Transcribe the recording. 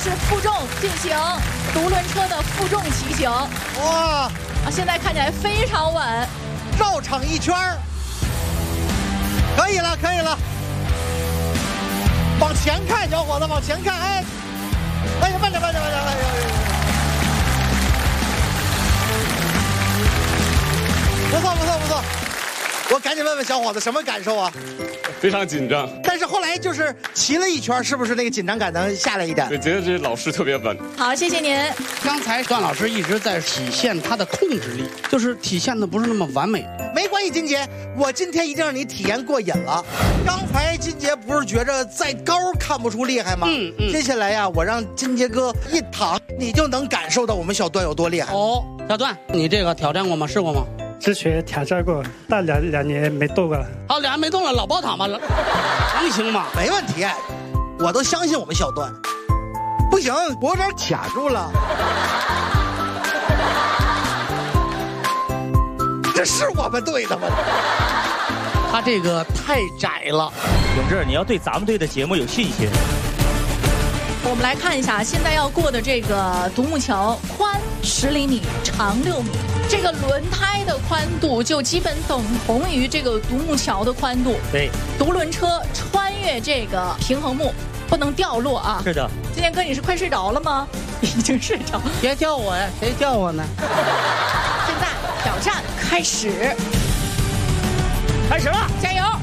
是负重进行独轮车的负重骑行。 哇！ 现在看起来非常稳， 绕场1圈儿，可以了，可以了。往前看，小伙子，往前看，哎，哎呀，慢点，慢点，慢点，哎呀，不错，不错，不错。我赶紧问问小伙子什么感受啊？ 非常紧张， 但是后来就是骑了1圈，是不是那个紧张感能下来一点？ 对，觉得这老师特别稳。 好，谢谢您。 刚才段老师一直在体现他的控制力，就是体现的不是那么完美。 没关系，金杰，我今天一定让你体验过瘾了。刚才金杰不是觉着再高看不出厉害吗？接下来呀，我让金杰哥一躺，你就能感受到我们小段有多厉害。 哦，小段，你这个挑战过吗？试过吗？ 之前挑战过，但两年没动了。 好，2年没动了，老包躺吧，能行吗？ 没问题，我都相信我们小段。不行，我有点卡住了。这是我们队的吗？ 他这个太窄了。 永志，你要对咱们队的节目有信心。 我们来看一下，现在要过的这个独木桥，宽10厘米，长6米。这个轮胎的宽度就基本等同于这个独木桥的宽度。 对， 独轮车穿越这个平衡木，不能掉落啊。 是的。 今天哥，你是快睡着了吗？已经睡着。 别叫我呀，谁叫我呢？ 现在挑战开始， 开始了， 加油！